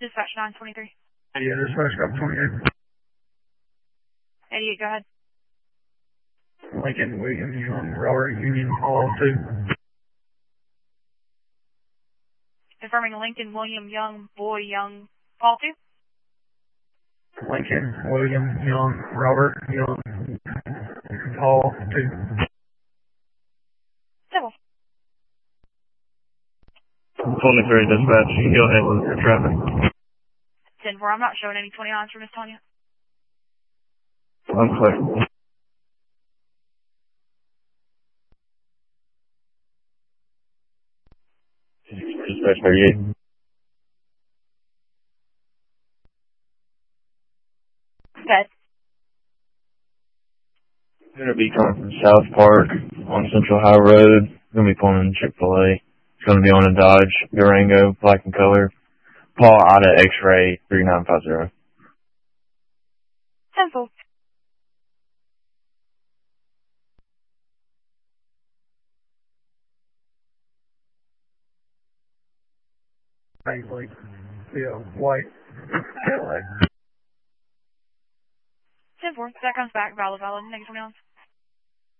Dispatch 923. Yeah, dispatch got 28. 88, go ahead. Lincoln Williams Young Robert Union Hall 2. Confirming Lincoln William Young Boy Young Paul 2. Lincoln William Young Robert Young Hall 2. Civil. 23 dispatch, go ahead with your traffic. 10-4, I'm not showing any 29s for Miss Tanya. I'm clear. Dispatch 38. Good. Going to be coming from South Park on Central High Road. Going to be pulling in Chick-fil-A. It's going to be on a Dodge Durango, black in color. Paul Ida X-Ray 3950. 10-4. Like, yeah, white. 10-4, that comes back, valid, negative 29.